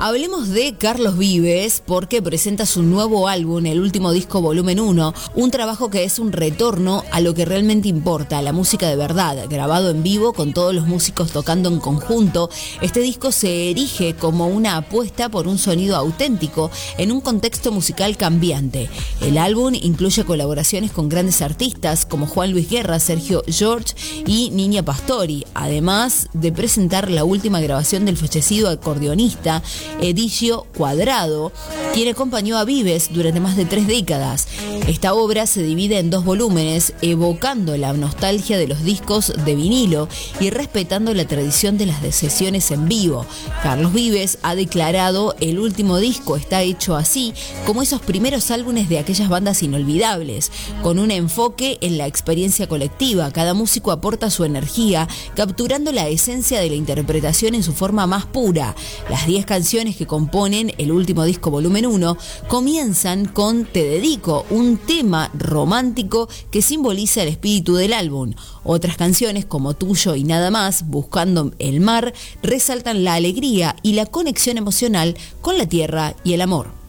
Hablemos de Carlos Vives porque presenta su nuevo álbum, el último disco Volumen 1, un trabajo que es un retorno a lo que realmente importa, la música de verdad, grabado en vivo con todos los músicos tocando en conjunto. Este disco se erige como una apuesta por un sonido auténtico en un contexto musical cambiante. El álbum incluye colaboraciones con grandes artistas como Juan Luis Guerra, Sergio George y Niña Pastori, además de presentar la última grabación del fallecido acordeonista Edicio Cuadrado, quien acompañó a Vives durante más de 3 décadas. Esta obra se divide en 2 volúmenes, evocando la nostalgia de los discos de vinilo y respetando la tradición de las sesiones en vivo. Carlos Vives ha declarado: el último disco está hecho así, como esos primeros álbumes de aquellas bandas inolvidables, con un enfoque en la experiencia colectiva. Cada músico aporta su energía, capturando la esencia de la interpretación en su forma más pura. Las 10 canciones que componen el último disco Volumen 1 comienzan con Te Dedico, un tema romántico que simboliza el espíritu del álbum. Otras canciones como Tuyo y Nada Más, Buscando el Mar, resaltan la alegría y la conexión emocional con la tierra y el amor.